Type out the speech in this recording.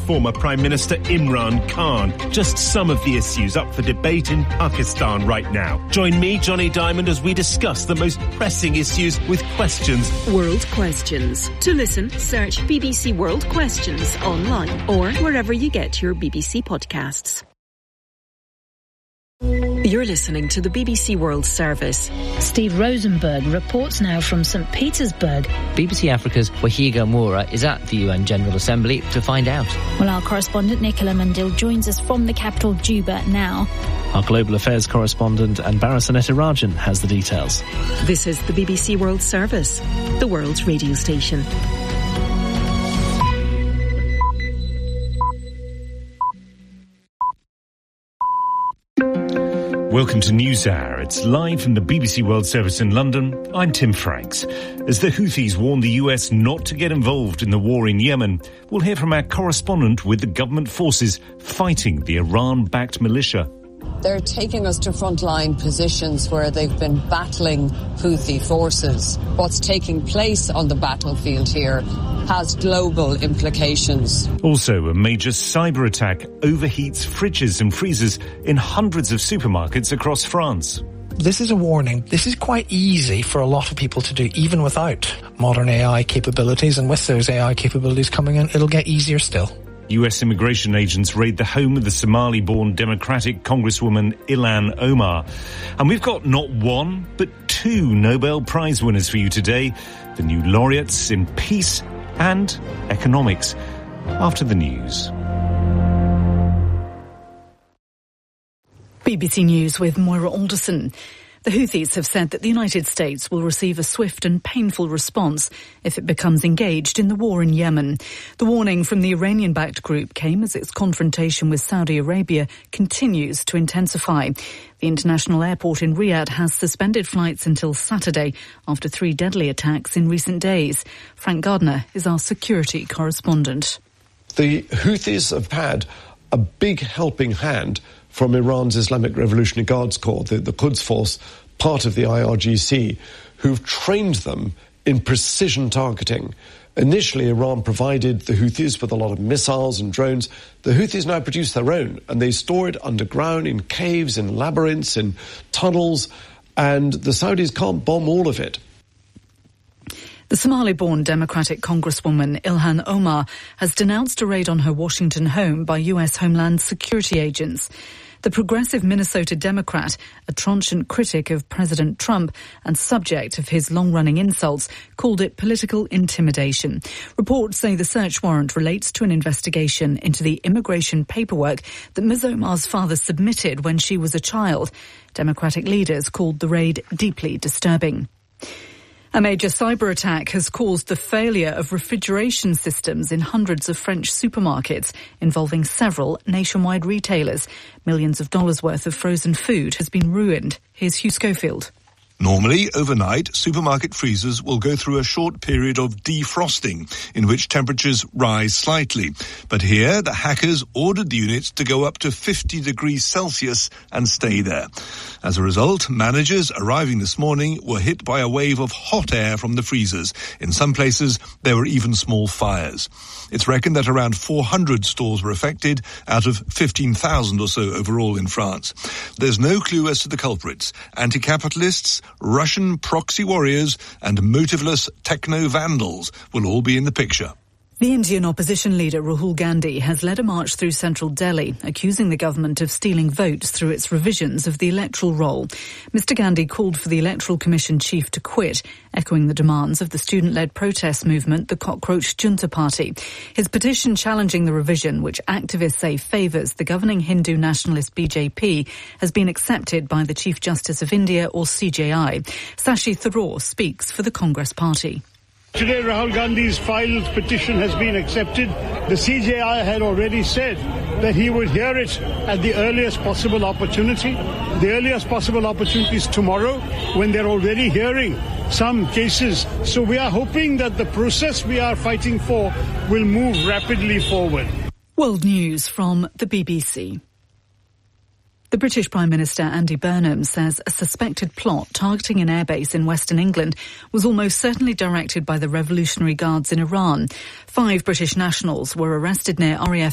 former Prime Minister Imran Khan. Just some of the issues up for debate in Pakistan right now. Join me, Johnny Diamond, as we discuss the most pressing issues with questions. World Questions. To listen, search BBC World Questions online or wherever you get your BBC podcasts. You're listening to the BBC World Service. Steve Rosenberg reports now from St. Petersburg. BBC Africa's Wahiga Moura is at the UN General Assembly to find out. Well, our correspondent Nicola Mandil joins us from the capital, Juba, now. Our Global Affairs correspondent Anbara Sanetirajan has the details. This is the BBC World Service, the world's radio station. Welcome to NewsHour. It's live from the BBC World Service in London. I'm Tim Franks. As the Houthis warn the US not to get involved in the war in Yemen, we'll hear from our correspondent with the government forces fighting the Iran-backed militia. They're taking us to frontline positions where they've been battling Houthi forces. What's taking place on the battlefield here has global implications. Also, a major cyber attack overheats fridges and freezers in hundreds of supermarkets across France. This is a warning. This is quite easy for a lot of people to do, even without modern AI capabilities. And with those AI capabilities coming in, it'll get easier still. US immigration agents raid the home of the Somali-born Democratic Congresswoman Ilhan Omar. And we've got not one, but two Nobel Prize winners for you today. The new laureates in peace and economics. After the news. BBC News with Moira Alderson. The Houthis have said that the United States will receive a swift and painful response if it becomes engaged in the war in Yemen. The warning from the Iranian-backed group came as its confrontation with Saudi Arabia continues to intensify. The international airport in Riyadh has suspended flights until Saturday after 3 deadly attacks in recent days. Frank Gardner is our security correspondent. The Houthis have had a big helping hand from Iran's Islamic Revolutionary Guards Corps, the Quds Force, part of the IRGC, who've trained them in precision targeting. Initially, Iran provided the Houthis with a lot of missiles and drones. The Houthis now produce their own, and they store it underground in caves, in labyrinths, in tunnels, and the Saudis can't bomb all of it. The Somali-born Democratic Congresswoman Ilhan Omar has denounced a raid on her Washington home by US Homeland Security agents. The progressive Minnesota Democrat, a trenchant critic of President Trump and subject of his long-running insults, called it political intimidation. Reports say the search warrant relates to an investigation into the immigration paperwork that Ms. Omar's father submitted when she was a child. Democratic leaders called the raid deeply disturbing. A major cyber attack has caused the failure of refrigeration systems in hundreds of French supermarkets, involving several nationwide retailers. Millions of dollars worth of frozen food has been ruined. Here's Hugh Schofield. Normally, overnight, supermarket freezers will go through a short period of defrosting, in which temperatures rise slightly. But here, the hackers ordered the units to go up to 50 degrees Celsius and stay there. As a result, managers arriving this morning were hit by a wave of hot air from the freezers. In some places, there were even small fires. It's reckoned that around 400 stores were affected, out of 15,000 or so overall in France. There's no clue as to the culprits. Anti-capitalists, Russian proxy warriors and motiveless techno-vandals will all be in the picture. The Indian opposition leader Rahul Gandhi has led a march through central Delhi, accusing the government of stealing votes through its revisions of the electoral roll. Mr. Gandhi called for the Electoral Commission chief to quit, echoing the demands of the student-led protest movement, the Cockroach Junta Party. His petition challenging the revision, which activists say favours the governing Hindu nationalist BJP, has been accepted by the Chief Justice of India, or CJI. Sashi Tharoor speaks for the Congress Party. Today, Rahul Gandhi's filed petition has been accepted. The CJI had already said that he would hear it at the earliest possible opportunity. The earliest possible opportunity is tomorrow, when they're already hearing some cases. So we are hoping that the process we are fighting for will move rapidly forward. World News from the BBC. The British Prime Minister Andy Burnham says a suspected plot targeting an airbase in Western England was almost certainly directed by the Revolutionary Guards in Iran. 5 British nationals were arrested near RAF